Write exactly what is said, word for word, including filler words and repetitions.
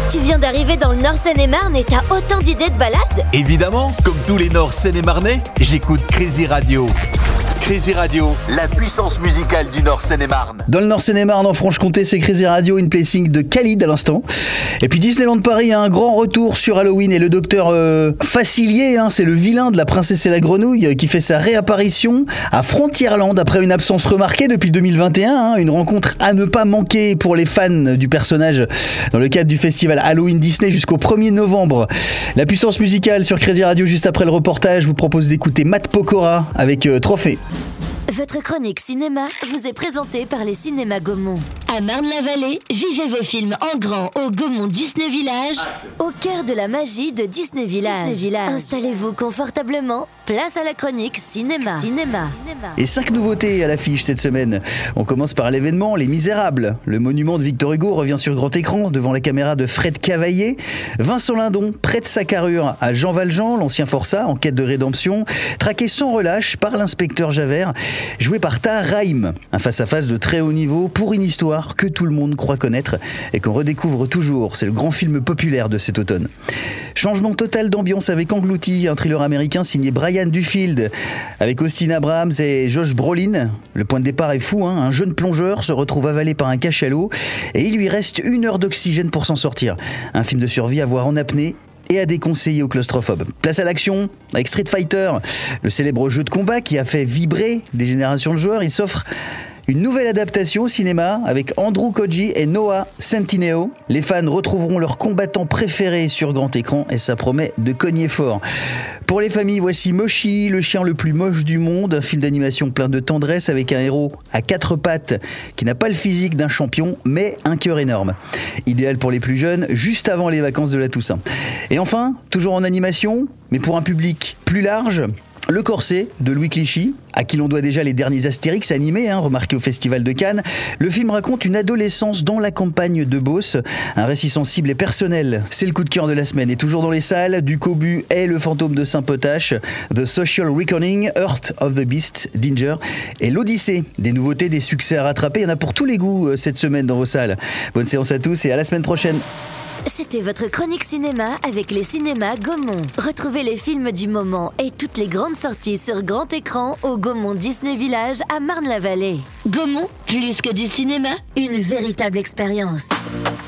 Tu viens d'arriver dans le Nord Seine-et-Marne et t'as autant d'idées de balades? Évidemment, comme tous les Nord Seine-et-Marnais, j'écoute Crazy Radio. Crazy Radio, la puissance musicale du Nord Seine-et-Marne. Dans le Nord Seine-et-Marne, en Franche-Comté, c'est Crazy Radio, une placing de Khalid à l'instant. Et puis Disneyland Paris a un grand retour sur Halloween et le docteur euh, Facilier, hein, c'est le vilain de La Princesse et la Grenouille euh, qui fait sa réapparition à Frontierland après une absence remarquée depuis deux mille vingt et un. Hein, une rencontre à ne pas manquer pour les fans du personnage dans le cadre du festival Halloween Disney jusqu'au premier novembre. La puissance musicale sur Crazy Radio juste après le reportage vous propose d'écouter Matt Pokora avec euh, Trophée. Votre chronique cinéma vous est présentée par les cinémas Gaumont. À Marne-la-Vallée, vivez vos films en grand au Gaumont Disney Village. Au cœur de la magie de Disney Village. Disney Village. Installez-vous confortablement. Place à la chronique cinéma. Cinéma. Et cinq nouveautés à l'affiche cette semaine. On commence par l'événement Les Misérables. Le monument de Victor Hugo revient sur grand écran devant la caméra de Fred Cavaillé. Vincent Lindon prête sa carrure à Jean Valjean, l'ancien forçat en quête de rédemption, traqué sans relâche par l'inspecteur Javert, joué par Tahar Rahim. Un face-à-face de très haut niveau pour une histoire que tout le monde croit connaître et qu'on redécouvre toujours. C'est le grand film populaire de cet automne. Changement total d'ambiance avec Englouti, un thriller américain signé Brian Duffield, avec Austin Abrams et Josh Brolin. Le point de départ est fou, hein. Un jeune plongeur se retrouve avalé par un cachalot et il lui reste une heure d'oxygène pour s'en sortir. Un film de survie à voir en apnée et à déconseiller aux claustrophobes. Place à l'action avec Street Fighter, le célèbre jeu de combat qui a fait vibrer des générations de joueurs. Il s'offre une nouvelle adaptation au cinéma avec Andrew Koji et Noah Centineo. Les fans retrouveront leurs combattants préférés sur grand écran et ça promet de cogner fort. Pour les familles, voici Moshi, le chien le plus moche du monde, un film d'animation plein de tendresse avec un héros à quatre pattes qui n'a pas le physique d'un champion mais un cœur énorme. Idéal pour les plus jeunes, juste avant les vacances de la Toussaint. Et enfin, toujours en animation, mais pour un public plus large, Le Corset de Louis Clichy, à qui l'on doit déjà les derniers Astérix animés, hein, remarqués au Festival de Cannes. Le film raconte une adolescence dans la campagne de Beauce, un récit sensible et personnel. C'est le coup de cœur de la semaine. Et toujours dans les salles, du Cobu et Le Fantôme de Saint-Potache, The Social Reckoning, Heart of the Beast, Danger et l'Odyssée. Des nouveautés, des succès à rattraper, il y en a pour tous les goûts euh, cette semaine dans vos salles. Bonne séance à tous et à la semaine prochaine. C'était votre chronique cinéma avec les cinémas Gaumont. Retrouvez les films du moment et toutes les grandes sorties sur grand écran au Gaumont Disney Village à Marne-la-Vallée. Gaumont, plus que du cinéma, Une véritable expérience.